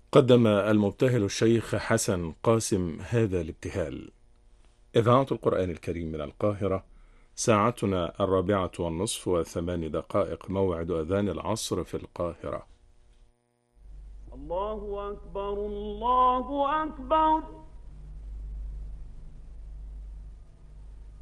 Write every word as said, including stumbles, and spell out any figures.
قدم المبتهل الشيخ حسن قاسم هذا الابتهال. إذاعة القرآن الكريم من القاهرة، ساعتنا الرابعة والنصف وثمان دقائق، موعد أذان العصر في القاهرة. الله أكبر الله أكبر.